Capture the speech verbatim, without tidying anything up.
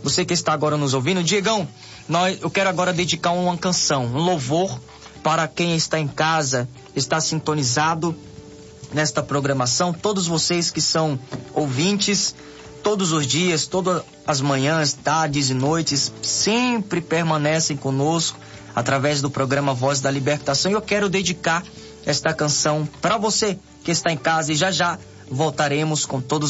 você que está agora nos ouvindo. Diegão, nós, eu quero agora dedicar uma canção, um louvor para quem está em casa, está sintonizado nesta programação, todos vocês que são ouvintes, todos os dias, todas as manhãs, tardes e noites, sempre permanecem conosco através do programa Voz da Libertação. E eu quero dedicar esta canção para você que está em casa, e já já voltaremos com todos